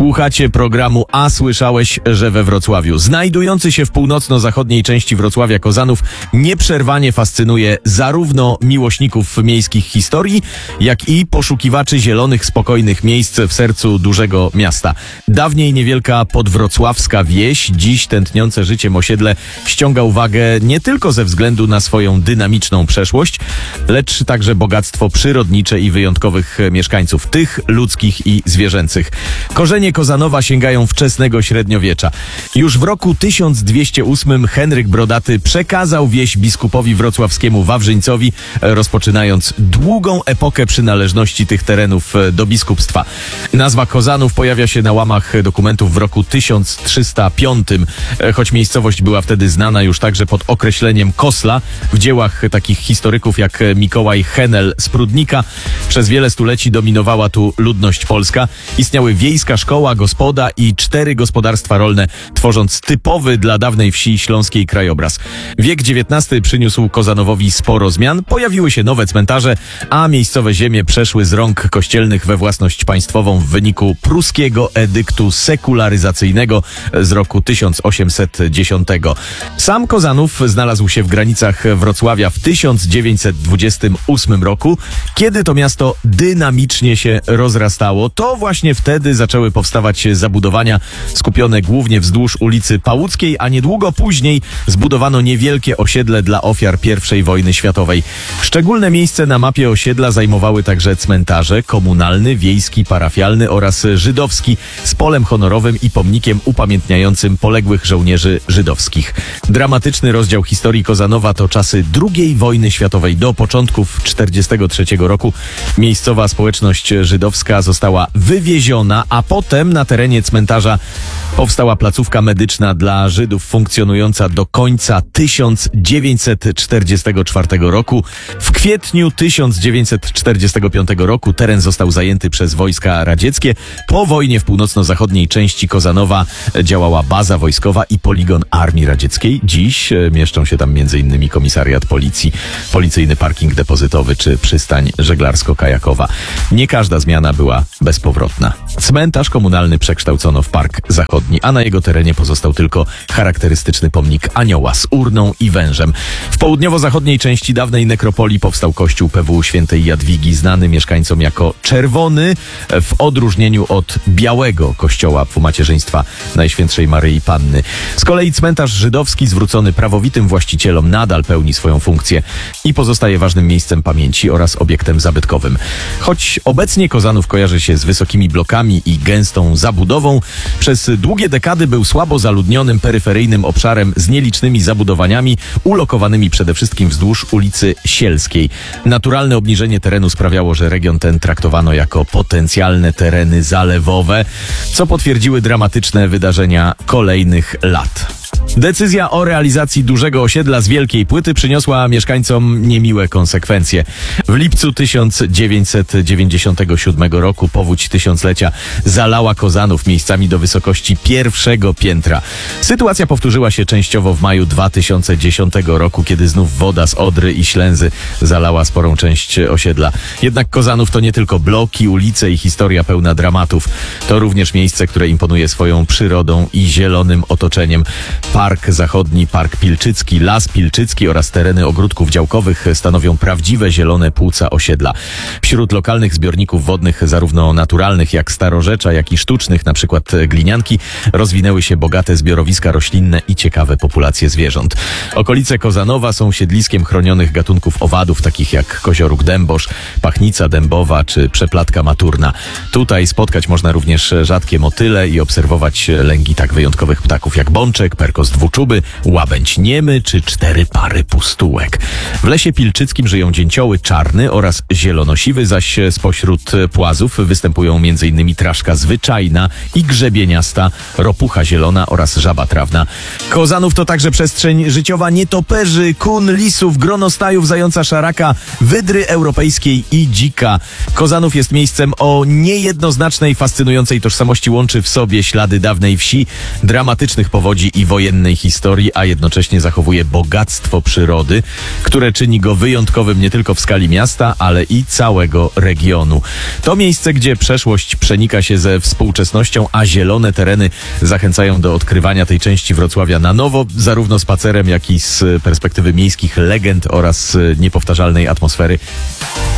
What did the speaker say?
Słuchacie programu A słyszałeś, że we Wrocławiu. Znajdujący się w północno-zachodniej części Wrocławia Kozanów nieprzerwanie fascynuje zarówno miłośników miejskich historii, jak i poszukiwaczy zielonych, spokojnych miejsc w sercu dużego miasta. Dawniej niewielka podwrocławska wieś, dziś tętniące życiem osiedle ściąga uwagę nie tylko ze względu na swoją dynamiczną przeszłość, lecz także bogactwo przyrodnicze i wyjątkowych mieszkańców, tych ludzkich i zwierzęcych. Korzenie Kozanowa sięgają wczesnego średniowiecza. Już w roku 1208 Henryk Brodaty przekazał wieś biskupowi wrocławskiemu Wawrzyńcowi, rozpoczynając długą epokę przynależności tych terenów do biskupstwa. Nazwa Kozanów pojawia się na łamach dokumentów w roku 1305, choć miejscowość była wtedy znana już także pod określeniem Kosla. W dziełach takich historyków jak Mikołaj Henel z Prudnika przez wiele stuleci dominowała tu ludność polska. Istniały wiejska szkoła, gospoda i 4 gospodarstwa rolne, tworząc typowy dla dawnej wsi śląskiej krajobraz. Wiek XIX przyniósł Kozanowowi sporo zmian, pojawiły się nowe cmentarze, a miejscowe ziemie przeszły z rąk kościelnych we własność państwową w wyniku pruskiego edyktu sekularyzacyjnego z roku 1810. Sam Kozanów znalazł się w granicach Wrocławia w 1928 roku, kiedy to miasto dynamicznie się rozrastało. To właśnie wtedy zaczęły powstawać zabudowania skupione głównie wzdłuż ulicy Pałuckiej, a niedługo później zbudowano niewielkie osiedle dla ofiar I wojny światowej. Szczególne miejsce na mapie osiedla zajmowały także cmentarze komunalny, wiejski, parafialny oraz żydowski z polem honorowym i pomnikiem upamiętniającym poległych żołnierzy żydowskich. Dramatyczny rozdział historii Kozanowa to czasy II wojny światowej. Do początków 1943 roku miejscowa społeczność żydowska została wywieziona, a potem na terenie cmentarza powstała placówka medyczna dla Żydów funkcjonująca do końca 1944 roku. W kwietniu 1945 roku teren został zajęty przez wojska radzieckie. Po wojnie w północno-zachodniej części Kozanowa działała baza wojskowa i poligon Armii Radzieckiej. Dziś mieszczą się tam m.in. komisariat policji, policyjny parking depozytowy czy przystań żeglarsko-kajakowa. Nie każda zmiana była bezpowrotna. Cmentarz komunalny przekształcono w park zachodni, a na jego terenie pozostał tylko charakterystyczny pomnik anioła z urną i wężem. W południowo-zachodniej części dawnej nekropolii powstał kościół PW Świętej Jadwigi, znany mieszkańcom jako Czerwony, w odróżnieniu od białego kościoła Współmacierzyństwa Najświętszej Maryi Panny. Z kolei cmentarz żydowski zwrócony prawowitym właścicielom nadal pełni swoją funkcję i pozostaje ważnym miejscem pamięci oraz obiektem zabytkowym. Choć obecnie Kozanów kojarzy się z wysokimi blokami i gęstą zabudową, przez długie dekady był słabo zaludnionym, peryferyjnym obszarem z nielicznymi zabudowaniami, ulokowanymi przede wszystkim wzdłuż ulicy Sielskiej. Naturalne obniżenie terenu sprawiało, że region ten traktowano jako potencjalne tereny zalewowe, co potwierdziły dramatyczne wydarzenia kolejnych lat. Decyzja o realizacji dużego osiedla z Wielkiej Płyty przyniosła mieszkańcom niemiłe konsekwencje. W lipcu 1997 roku powódź tysiąclecia zalała Kozanów miejscami do wysokości pierwszego piętra. Sytuacja powtórzyła się częściowo w maju 2010 roku, kiedy znów woda z Odry i Ślęzy zalała sporą część osiedla. Jednak Kozanów to nie tylko bloki, ulice i historia pełna dramatów. To również miejsce, które imponuje swoją przyrodą i zielonym otoczeniem. Park Zachodni, Park Pilczycki, Las Pilczycki oraz tereny ogródków działkowych stanowią prawdziwe zielone płuca osiedla. Wśród lokalnych zbiorników wodnych, zarówno naturalnych jak starorzecza, jak i sztucznych, na przykład glinianki, rozwinęły się bogate zbiorowiska roślinne i ciekawe populacje zwierząt. Okolice Kozanowa są siedliskiem chronionych gatunków owadów, takich jak kozioróg dębosz, pachnica dębowa czy przeplatka maturna. Tutaj spotkać można również rzadkie motyle i obserwować lęgi tak wyjątkowych ptaków jak bączek, perkos dwuczuby, łabędź niemy czy 4 pary pustułek. W lesie pilczyckim żyją dzięcioły czarny oraz zielonosiwy, zaś spośród płazów występują m.in. traszka zwyczajna i grzebieniasta, ropucha zielona oraz żaba trawna. Kozanów to także przestrzeń życiowa nietoperzy, kun, lisów, gronostajów, zająca szaraka, wydry europejskiej i dzika. Kozanów jest miejscem o niejednoznacznej, fascynującej tożsamości, łączy w sobie ślady dawnej wsi, dramatycznych powodzi i wojennych rodzinnej historii, a jednocześnie zachowuje bogactwo przyrody, które czyni go wyjątkowym nie tylko w skali miasta, ale i całego regionu. To miejsce, gdzie przeszłość przenika się ze współczesnością, a zielone tereny zachęcają do odkrywania tej części Wrocławia na nowo, zarówno spacerem, jak i z perspektywy miejskich legend oraz niepowtarzalnej atmosfery.